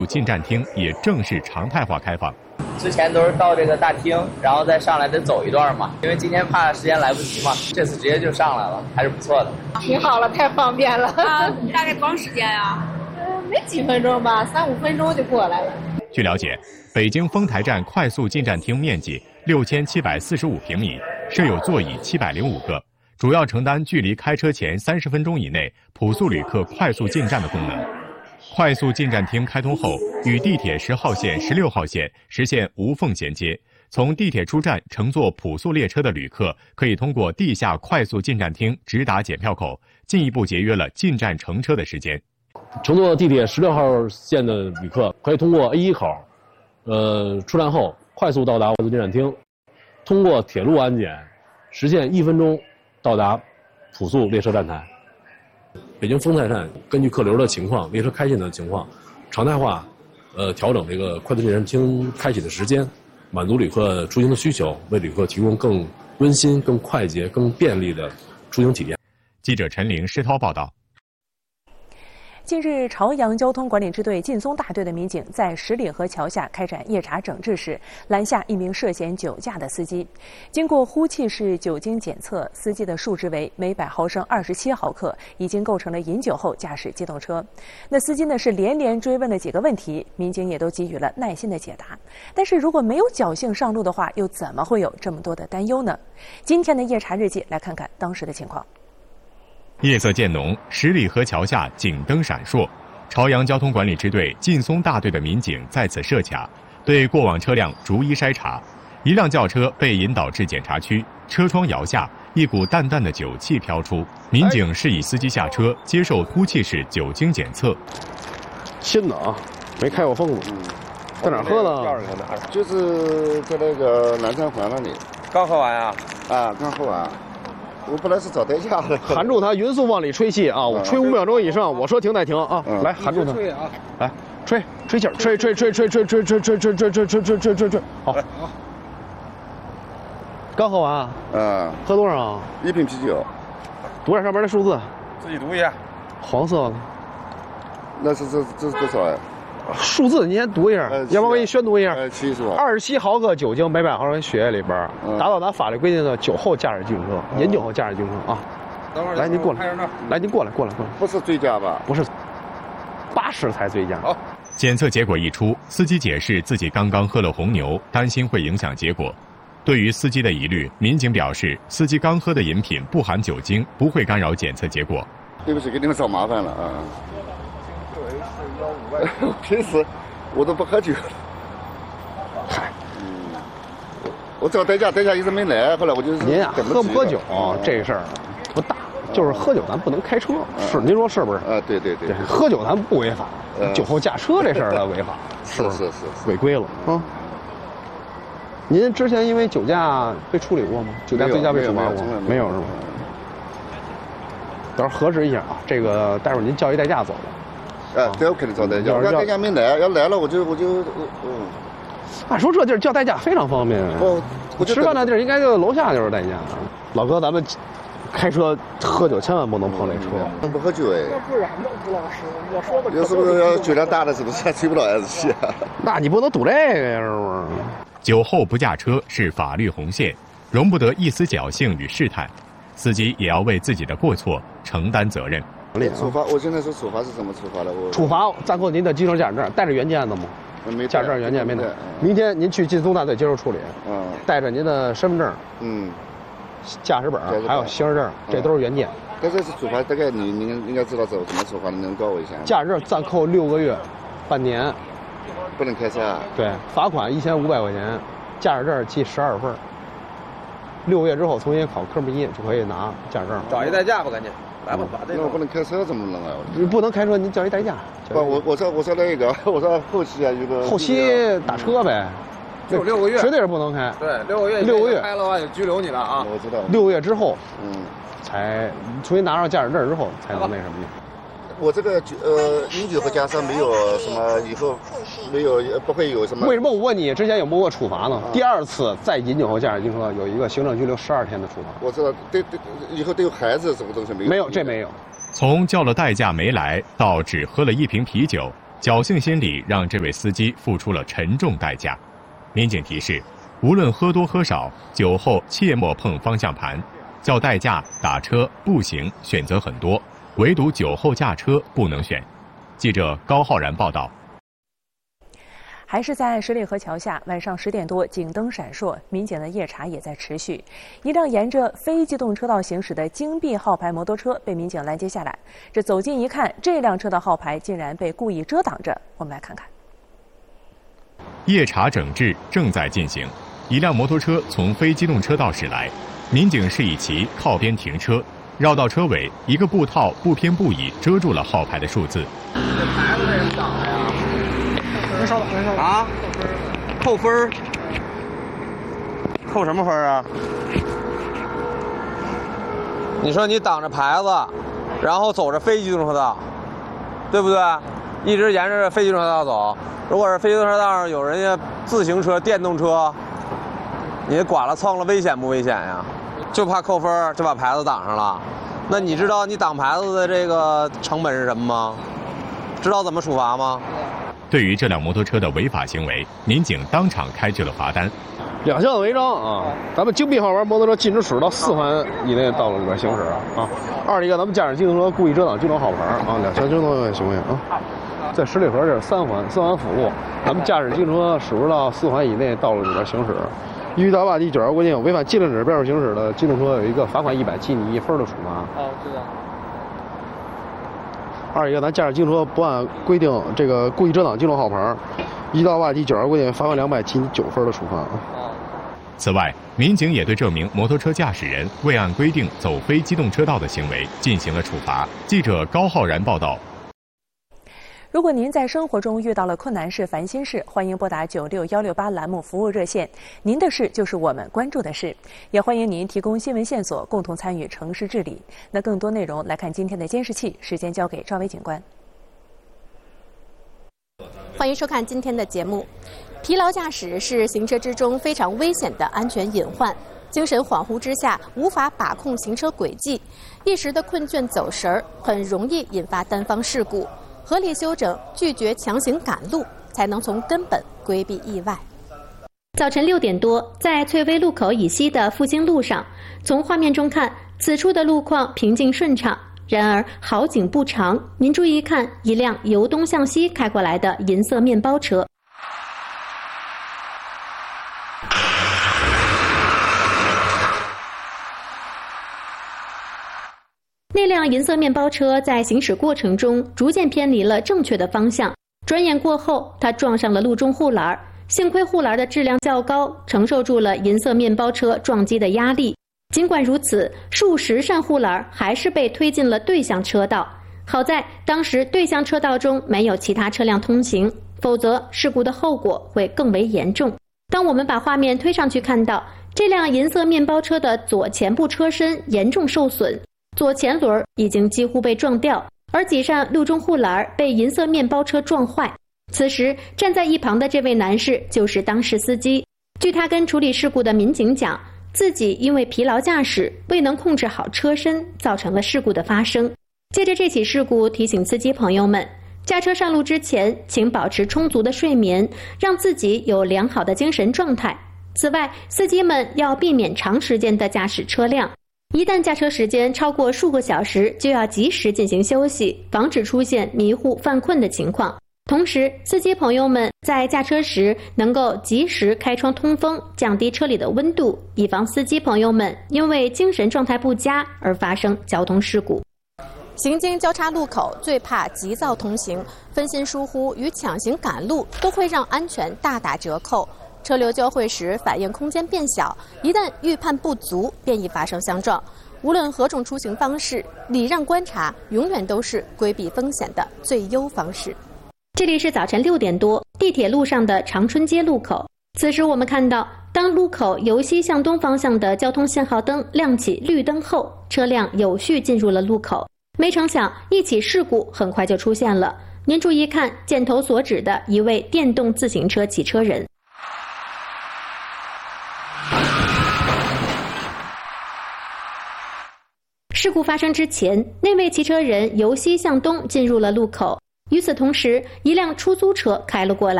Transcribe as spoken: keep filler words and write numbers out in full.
进站厅也正式常态化开放。 之前都是到这个大厅，然后再上来得走一段嘛，因为今天怕时间来不及嘛，这次直接就上来了，还是不错的。 挺好了，太方便了。 啊，大概多长时间呀？ 呃，没几分钟吧，三五分钟就过来了。 据了解，北京丰台站快速进站厅面积六千七百四十五平米，设有座椅七百零五个，主要承担距离开车前三十分钟以内普速旅客快速进站的功能。快速进站厅开通后，与地铁十号线、十六号线实现无缝衔接。从地铁出站乘坐普速列车的旅客，可以通过地下快速进站厅直达检票口，进一步节约了进站乘车的时间。 乘坐地铁十六号线的旅客，可以通过 A 一口，呃，出站后快速到达快速进站厅，通过铁路安检，实现一分钟到达普速列车站台。北京丰台站根据客流的情况、列车开进的情况，常态化，呃，调整这个快速进站厅开启的时间，满足旅客出行的需求，为旅客提供更温馨、更快捷、更便利的出行体验。 记者陈玲、施涛报道。 近日，朝阳交通管理支队劲松大队的民警在十里河桥下开展夜查整治时，拦下一名涉嫌酒驾的司机。经过呼气式酒精检测，司机的数值为每百毫升二十七毫克，已经构成了饮酒后驾驶机动车。那司机呢是连连追问了几个问题，民警也都给予了耐心的解答。但是如果没有侥幸上路的话，又怎么会有这么多的担忧呢？今天的夜查日记来看看当时的情况。 夜色渐浓，十里河桥下警灯闪烁，朝阳交通管理支队劲松大队的民警在此设卡，对过往车辆逐一筛查。一辆轿车被引导至检查区，车窗摇下，一股淡淡的酒气飘出。民警示意司机下车，接受呼气式酒精检测。 新的啊，没开过封子。在哪儿喝的？ 就是在那个南山环那里。 刚喝完啊？ 啊，刚喝完。我本来是找代驾的， 含住它，匀速往里吹气啊！我吹五秒钟以上，我说停再停啊！来，含住它， 吹啊！ 来，吹吹气儿，吹吹吹吹吹吹吹吹吹吹吹吹吹吹吹吹，好。刚喝完啊？ 嗯。 喝多少？ 一瓶啤酒。 读下上面的数字。 自己读一下。 黄色的。 那是这这是多少呀？ 数字你先读一下，要不我给你宣读一下。 呃，七是吧？ 二十七毫克酒精每百毫升血液里边，达到咱法律规定的酒后驾驶机动车，饮酒后驾驶机动车啊。 等会儿， 来您过来，来您过来，过来，过来。 不是醉驾吧？ 不是，八十才醉驾。 好。 检测结果一出，司机解释自己刚刚喝了红牛，担心会影响结果。对于司机的疑虑，民警表示，司机刚喝的饮品不含酒精，不会干扰检测结果。 对不起，给你们找麻烦了啊。平时我都不喝酒。嗨，嗯，我找代驾，代驾一直没来，后来我就您啊，喝不喝酒这个事儿不大，就是喝酒咱不能开车，是您说是不是？ 啊，对对对， 喝酒咱不违法，酒后驾车这事儿咱违法，是是是违规了啊。您之前因为酒驾被处理过吗？酒驾醉驾被处罚过？没有是吧？到时候核实一下啊，这个待会儿您叫一代驾走了。 哎，对，我肯定找代驾。要代驾没来，要来了我就我就嗯。 按说这地儿叫代驾非常方便。 哦， 我吃饭那地儿应该就楼下就是代驾。老哥，咱们开车喝酒千万不能碰这车。 不喝酒哎。 要不然呢，吴老师，我说的。 有是不是要酒量大的是不是吹不了 S 气啊？ 那你不能赌这个呀，是不是？ 酒后不驾车是法律红线，容不得一丝侥幸与试探。司机也要为自己的过错承担责任。 处罚，我现在说处罚是怎么处罚的？我处罚暂扣您的机车驾驶证，带着原件的吗？ 没驾驶证原件没带。明天您去劲松大队接受处理。 嗯。 带着您的身份证。 嗯。 驾驶本还有行驶证，这都是原件。 但这是处罚，大概你你应该知道怎怎么处罚的，能告我一下？ 驾驶证暂扣六个月，半年。 不能开车啊？ 对，罚款一千五百块钱，驾驶证记十二分。六个月之后重新考科目一就可以拿驾驶证。 找一代驾吧，赶紧。来吧， 那我不能开车怎么弄啊？ 你不能开车，你叫一代驾。 不，我我说我说那个，我说后期啊，有个后期打车呗。 就六个月， 绝对是不能开。 对，六个月， 六个月开的话就拘留你了啊！ 我知道。 六个月之后， 嗯， 才重新拿上驾驶证之后才能那什么。 我这个呃饮酒和驾车没有什么以后没有不会有什么。 为什么我问你之前有没有过处罚呢？啊、第二次再饮酒后驾驶机车有一个行政拘留十二天的处罚。 我知道，对对，以后对孩子什么东西没有？ 没有，这没有。 从叫了代驾没来到只喝了一瓶啤酒， 侥幸心理让这位司机付出了沉重代价。民警提示，无论喝多喝少，酒后切莫碰方向盘。叫代驾、打车、步行选择很多，唯独酒后驾车不能选。记者高浩然报道。 还是在十里河桥下，晚上十点多，警灯闪烁，民警的夜查也在持续。一辆沿着非机动车道行驶的京 B 号牌摩托车被民警拦截下来。这走近一看，这辆车的号牌竟然被故意遮挡着。我们来看看。 夜查整治正在进行，一辆摩托车从非机动车道驶来，民警示意其靠边停车，绕到车尾，一个布套不偏不倚遮住了号牌的数字。 这牌子为什么挡了呀？您稍等，您稍等啊！扣分儿，扣什么分啊？你说你挡着牌子，然后走着非机动车道，对不对？一直沿着非机动车道走。如果是非机动车道上有人家自行车、电动车，你剐了蹭了，危险不危险呀？就怕扣分，就把牌子挡上了。那你知道你挡牌子的这个成本是什么吗？知道怎么处罚吗？ 对于这辆摩托车的违法行为，民警当场开具了罚单。 两项违章啊！咱们京 B 号牌摩托车禁止驶到四环以内道路里边行驶啊。二一个，咱们驾驶机动车故意遮挡机动号牌啊，两项交通行为啊。在十里河这是三环，三环辅路，咱们驾驶机动车驶入到四环以内道路里边行驶，依于道路第九条规定，违反禁止标志行驶的机动车有一个罚款一百，记你一分的处罚。 哦，知道。 二一个，咱驾驶机动车不按规定这个故意遮挡机动号牌，依道路第九条规定，罚款两百，记你九分的处罚。 此外，民警也对这名摩托车驾驶人未按规定走非机动车道的行为进行了处罚。记者高浩然报道。 如果您在生活中遇到了困难事、烦心事，欢迎拨打九六幺六八栏目服务热线，您的事就是我们关注的事。也欢迎您提供新闻线索，共同参与城市治理。那更多内容来看今天的监视器，时间交给赵薇警官。 欢迎收看今天的节目。疲劳驾驶是行车之中非常危险的安全隐患，精神恍惚之下无法把控行车轨迹，一时的困倦走神儿，很容易引发单方事故。合理休整，拒绝强行赶路，才能从根本规避意外。早晨六点多，在翠微路口以西的复兴路上，从画面中看，此处的路况平静顺畅。然而好景不长，您注意看，一辆由东向西开过来的银色面包车。那辆银色面包车在行驶过程中逐渐偏离了正确的方向，转眼过后，它撞上了路中护栏。幸亏护栏的质量较高，承受住了银色面包车撞击的压力。尽管如此，数十扇护栏还是被推进了对向车道。好在当时对向车道中没有其他车辆通行，否则事故的后果会更为严重。当我们把画面推上去，看到这辆银色面包车的左前部车身严重受损，左前轮已经几乎被撞掉，而几扇路中护栏被银色面包车撞坏。此时站在一旁的这位男士就是当事司机。据他跟处理事故的民警讲，自己因为疲劳驾驶未能控制好车身，造成了事故的发生。借着这起事故，提醒司机朋友们，驾车上路之前请保持充足的睡眠，让自己有良好的精神状态。此外，司机们要避免长时间的驾驶车辆，一旦驾车时间超过数个小时，就要及时进行休息，防止出现迷糊犯困的情况。同时，司机朋友们在驾车时能够及时开窗通风，降低车里的温度，以防司机朋友们因为精神状态不佳而发生交通事故。行经交叉路口，最怕急躁通行，分心疏忽与强行赶路都会让安全大打折扣。车流交汇时反应空间变小，一旦预判不足，便易发生相撞。无论何种出行方式，礼让观察永远都是规避风险的最优方式。这里是早晨六点多，地铁路上的长春街路口。此时我们看到，当路口由西向东方向的交通信号灯亮起绿灯后，车辆有序进入了路口。没成想，一起事故很快就出现了。您注意看箭头所指的一位电动自行车骑车人。事故发生之前，那位骑车人由西向东进入了路口。 与此同时，一辆出租车开了过来。